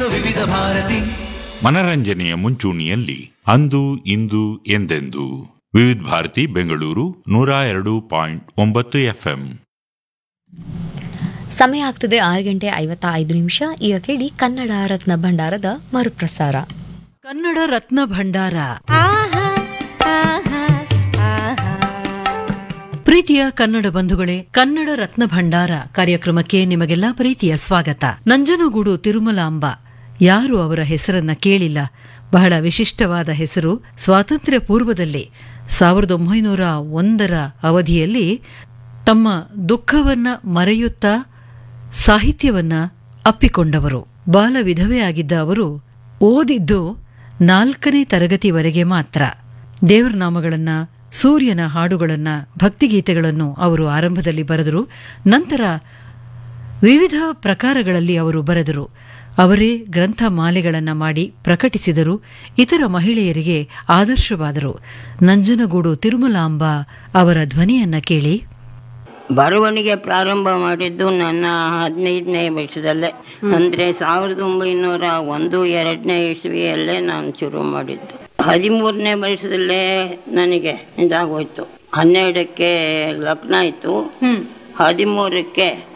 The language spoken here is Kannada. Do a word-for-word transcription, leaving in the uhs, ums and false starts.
ವಿವಿಧ ಭಾರತಿ. ಮನರಂಜನೆಯ ಮುಂಚೂಣಿಯಲ್ಲಿ ಅಂದು ಇಂದು ಎಂದೆಂದು ವಿವಿಧ ಭಾರತಿ ಬೆಂಗಳೂರು ನೂರ ಎರಡು ಪಾಯಿಂಟ್ ಒಂಬತ್ತು ಎಫ್ಎಂ. ಸಮಯ ಆಗ್ತದೆ ಆರು ಗಂಟೆ ಐವತ್ತ ಐದು ನಿಮಿಷ. ಈಗ ಕೇಳಿ ಕನ್ನಡ ರತ್ನ ಭಂಡಾರದ ಮರುಪ್ರಸಾರ. ಕನ್ನಡ ರತ್ನ ಭಂಡಾರ. ಪ್ರೀತಿಯ ಕನ್ನಡ ಬಂಧುಗಳೇ, ಕನ್ನಡ ರತ್ನ ಭಂಡಾರ ಕಾರ್ಯಕ್ರಮಕ್ಕೆ ನಿಮಗೆಲ್ಲ ಪ್ರೀತಿಯ ಸ್ವಾಗತ. ನಂಜನಗೂಡು ತಿರುಮಲಾಂಬ, ಯಾರು ಅವರ ಹೆಸರನ್ನ ಕೇಳಿಲ್ಲ? ಬಹಳ ವಿಶಿಷ್ಟವಾದ ಹೆಸರು. ಸ್ವಾತಂತ್ರ್ಯ ಪೂರ್ವದಲ್ಲಿ ಸಾವಿರದ ಒಂಬೈನೂರ ಒಂದರ ಅವಧಿಯಲ್ಲಿ ತಮ್ಮ ದುಃಖವನ್ನ ಮರೆಯುತ್ತಾ ಸಾಹಿತ್ಯವನ್ನ ಅಪ್ಪಿಕೊಂಡವರು. ಬಾಲ ವಿಧವೆಯಾಗಿದ್ದ ಅವರು ಓದಿದ್ದು ನಾಲ್ಕನೇ ತರಗತಿವರೆಗೆ ಮಾತ್ರ. ದೇವರ ನಾಮಗಳನ್ನ, ಸೂರ್ಯನ ಹಾಡುಗಳನ್ನ, ಭಕ್ತಿಗೀತೆಗಳನ್ನು ಅವರು ಆರಂಭದಲ್ಲಿ ಬರೆದರು. ನಂತರ ವಿವಿಧ ಪ್ರಕಾರಗಳಲ್ಲಿ ಅವರು ಬರೆದರು. ಅವರೇ ಗ್ರಂಥ ಮಾಲೆಗಳನ್ನು ಮಾಡಿ ಪ್ರಕಟಿಸಿದರು. ಇತರ ಮಹಿಳೆಯರಿಗೆ ಆದರ್ಶವಾದರು. ನಂಜನಗೂಡು ತಿರುಮಲಾಂಬ ಅವರ ಧ್ವನಿಯನ್ನ ಕೇಳಿ. ಬರವಣಿಗೆ ಪ್ರಾರಂಭ ಮಾಡಿದ್ದು ನನ್ನ ಹದಿನೈದನೇ ವರ್ಷದಲ್ಲೇ, ಅಂದ್ರೆ ಸಾವಿರದ ಒಂಬೈನೂರ ಒಂದು ಎರಡನೇ ಇಸ್ವಿಯಲ್ಲೇ ನಾನು ಶುರು ಮಾಡಿದ್ದು. ಹದಿಮೂರನೇ ವರ್ಷದಲ್ಲೇ ನನಗೆ ಇದಾಗೋಯ್ತು. ಹನ್ನೆರಡಕ್ಕೆ ಲಗ್ನ ಆಯ್ತು, ಹದಿಮೂರಕ್ಕೆ